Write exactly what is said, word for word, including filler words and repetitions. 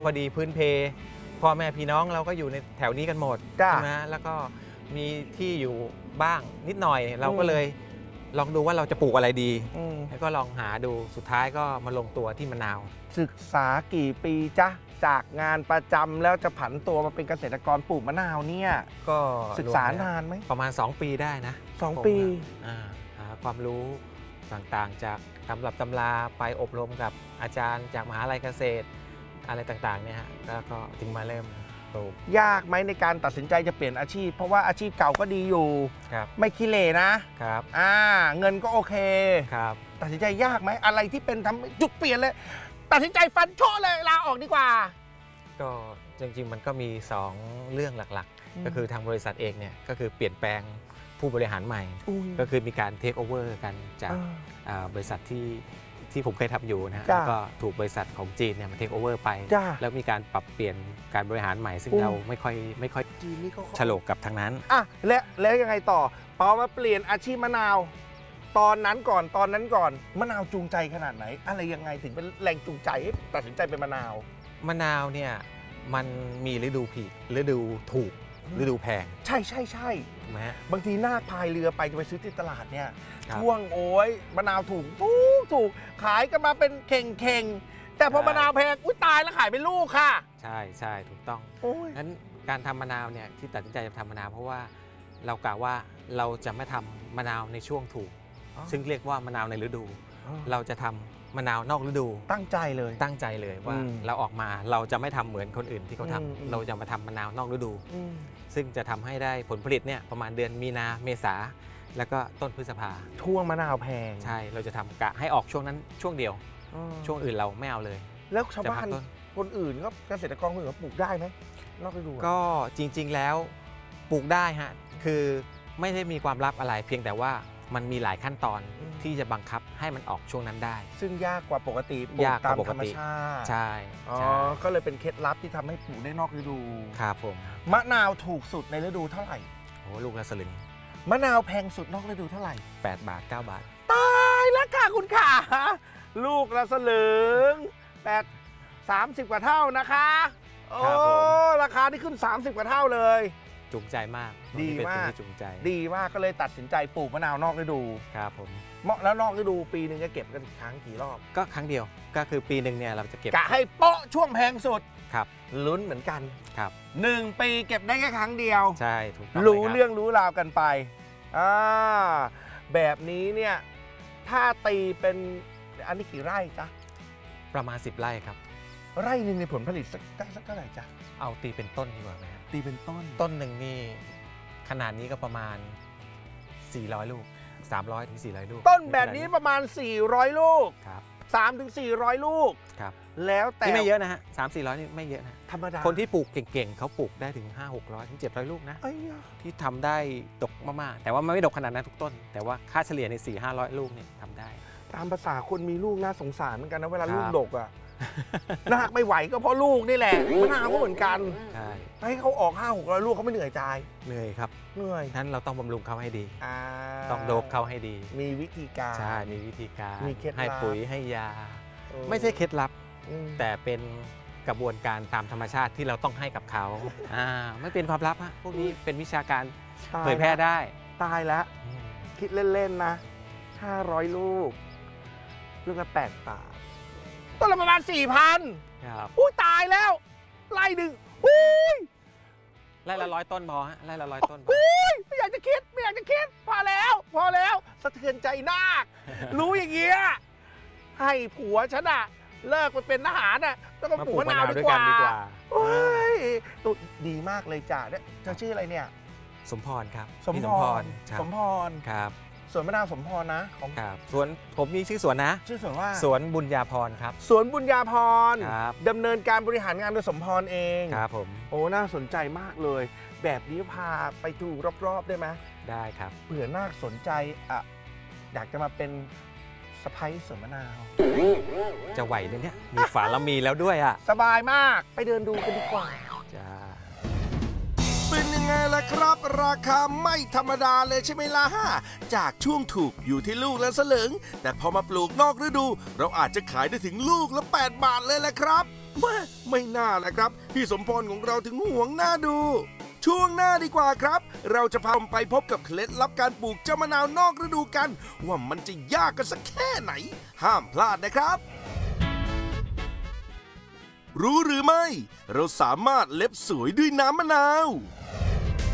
พอดีพื้นเพพ่อแม่พี่น้องเราก็อยู่ในแถวนี้กันหมดใช่ไหมแล้วก็มีที่อยู่บ้างนิดหน่อยเราก็เลยลองดูว่าเราจะปลูกอะไรดีแล้วก็ลองหาดูสุดท้ายก็มาลงตัวที่มะนาวศึกษากี่ปีจ๊ะจากงานประจำแล้วจะผันตัวมาเป็นเกษตรกรปลูกมะนาวเนี่ยก็ศึกษานานไหมประมาณสองปีได้นะสองปีหาความรู้ต่างๆจากตำรับตำราไปอบรมกับอาจารย์จากมหาลัยเกษตรอะไรต่างๆเนี่ยฮะแล้วก็ถึงมาเริ่มปลูกยากไหมในการตัดสินใจจะเปลี่ยนอาชีพเพราะว่าอาชีพเก่าก็ดีอยู่ไม่ขี้เหร่นะครับอ่าเงินก็โอเคครับตัดสินใจยากไหมอะไรที่เป็นทำจุดเปลี่ยนเลยตัดสินใจฟันโชว์เลยลาออกดีกว่าก็จริงๆมันก็มีสองเรื่องหลักๆก็คือทางบริษัทเองเนี่ยก็คือเปลี่ยนแปลงผู้บริหารใหม่ก็คือมีการเทคโอเวอร์กันจากบริษัทที่ที่ผมเคยทำอยู่นะแล้วก็ถูกบริษัทของจีนเนี่ยมาเทคโอเวอร์ไปแล้วมีการปรับเปลี่ยนการบริหารใหม่ซึ่งเราไม่ค่อยไม่ค่อยฉลกกับทางนั้นอ่ะและแล้วยังไงต่อพอมาเปลี่ยนอาชีพมะนาวตอนนั้นก่อนตอนนั้นก่อนมะนาวจูงใจขนาดไหนอะไรยังไงถึงเป็นแรงจูงใจให้ตัดสินใจเป็นมะนาวมะนาวเนี่ยมันมีฤดูผิดฤดูถูกฤดูแพงใช่ใช่ใช่ไหมบางทีหน้าพายเรือไปจะไปซื้อที่ตลาดเนี่ยช่วงโอ้ยมะนาวถูกถูกถูกขายกันมาเป็นเข่งเข่งแต่พอมะนาวแพงอุ้ยตายแล้วขายเป็นลูกค่ะใช่ใช่ถูกต้องงั้นการทำมะนาวเนี่ยที่ตัดสินใจจะทำมะนาวเพราะว่าเรากะว่าเราจะไม่ทำมะนาวในช่วงถูกซึ่งเรียกว่ามะนาวในฤดูเราจะทำมะนาวนอกฤดูตั้งใจเลยตั้งใจเลยว่าเราออกมาเราจะไม่ทำเหมือนคนอื่นที่เขาทำเราจะมาทำมะนาวนอกฤดูซึ่งจะทำให้ได้ผลผลิตเนี่ยประมาณเดือนมีนาเมษาแล้วก็ต้นพฤษภาช่วงมะนาวแพงใช่เราจะทำกะให้ออกช่วงนั้นช่วงเดียวช่วงอื่นเราไม่เอาเลยแล้วชาวบ้านคนอื่นก็เกษตรกรคนอื่นก็ปลูกได้ไหมนอกฤดูก็จริงๆแล้วปลูกได้ฮะคือไม่ได้มีความลับอะไรเพียงแต่ว่ามันมีหลายขั้นตอนที่จะบังคับให้มันออกช่วงนั้นได้ซึ่งยากกว่าปกติปลูกตามธรรมชาติใช่อ๋อก็เลยเป็นเคล็ดลับที่ทำให้ปลูกได้นอกฤดูครับผมมะนาวถูกสุดในฤดูเท่าไหร่โอ้ลูกละสลึงมะนาวแพงสุดนอกฤดูเท่าไหร่แปดบาทเก้าบาทตายแล้วค่ะคุณขาลูกละสลึงแปดสามสิบกว่าเท่านะคะโอ้ราคาที่ขึ้นสามสิบกว่าเท่าเลยจูงใจมากดีมากจูงใจดีมากก็เลยตัดสินใจปลูกมะนาวนอกฤดูครับผมเหมาะแล้วนอกฤดูปีหนึ่งจะเก็บกันครั้งกี่รอบก็ครั้งเดียวก็คือปีหนึ่งเนี่ยเราจะเก็บกะให้โป๊ะช่วงแพงสุดครับลุ้นเหมือนกันครับหนึ่งปีเก็บได้แค่ครั้งเดียวใช่ถูกต้องรู้เรื่องรู้ราวกันไปอ่าแบบนี้เนี่ยถ้าตีเป็นอันนี้กี่ไร่จ๊ะประมาณสิบไร่ครับไร่หนึ่งในผลผลิตสักได้สักเท่าไหร่จ๊ะเอาตีเป็นต้นดีกว่าไหมตีเป็นต้นต้นหนึ่งนี่ขนาดนี้ก็ประมาณสี่ร้อยลูกสามร้อยถึงสี่ร้อยลูกต้นแบบนี้ประมาณสี่ร้อยลูกครับสามถึงสี่ร้อยลูกครับแล้วแต่นี่ไม่เยอะนะฮะสามสี่ร้อยนี่ไม่เยอะนะธรรมดาคนที่ปลูกเก่งๆเขาปลูกได้ถึงห้าหกร้อยถึงเจ็ดร้อยลูกนะที่ทำได้ดกมากๆแต่ว่าไม่ดกขนาดนั้นทุกต้นแต่ว่าค่าเฉลี่ยในสี่ห้าร้อยลูกนี่ทำได้ตามภาษาคนมีลูกน่าสงสารเหมือนกันนะเวลาลูกดกอ่ะนาคไม่ไหวก็เพราะลูกนี่แหละมะนาวก็เหมือนกันใช่ให้เขาออกห้าหกร้อยลูกเขาไม่เหนื่อยใจเหนื่อยครับเหนื่อยนั้นเราต้องบำรุงเขาให้ดีต้องโดกเขาให้ดีมีวิธีการใช่มีวิธีการมีเคล็ดลับให้ปุ๋ยให้ยาไม่ใช่เคล็ดลับแต่เป็นกระบวนการตามธรรมชาติที่เราต้องให้กับเขาอ่าไม่เป็นความลับฮะพวกนี้เป็นวิชาการเผยแพร่ได้ตายแล้วคิดเล่นๆนะห้าร้อยลูกลูกละแปดบาทต้นละประมาณสี่พันครับอุ้ยตายแล้วไร่หนึ่งอุ้ยไร่ละร้อยต้นพอฮะไร่ละร้อยต้นอุ้ยไม่อยากจะคิดไม่อยากจะคิดพอแล้วพอแล้วสะเทือนใจนาครู้อย่างเงี้ยให้ผัวฉันอะเลิกไปเป็นทหารอะต้องมาปลูกมะนาวดีกว่าโอ้ยตัวดีมากเลยจ้าเนี่ยเธอชื่ออะไรเนี่ยสมพรครับสมพรสมพรครับสวนมะนาวสมพรนะของครับสวนผมมีชื่อสวนนะชื่อสวนว่าสวนบุญญาพรครับสวนบุญญาพรครับดำเนินการบริหารงานโดยสมพรเองครับผมโอ้น่าสนใจมากเลยแบบนี้พาไปดูรอบๆได้ไหมได้ครับเผื่อน่าสนใจอ่ะอยากจะมาเป็นสะใภ้สวนมะนาวจะไหวเลยเนี่ยมีฝาแล้วมีแล้วด้วยอ่ะสบายมากไปเดินดูกันดีกว่าจ้าเป็นยังไงล่ะครับราคาไม่ธรรมดาเลยใช่ไหมล่ะจากช่วงถูกอยู่ที่ลูกละสลึงแต่พอมาปลูกนอกฤดูเราอาจจะขายได้ถึงลูกละแปดบาทเลยแหละครับแม่ไม่น่าแหละครับ พี่สมพรของเราถึงห่วงหน้าดู ช่วงหน้าดีกว่าครับ เราจะพาไปพบกับเคล็ดลับการปลูกเจ้ามะนาวนอกฤดูกัน ว่ามันจะยากกันสักแค่ไหน ห้ามพลาดนะครับ รู้หรือไม่ เราสามารถเล็บสวยด้วยน้ำมะนาว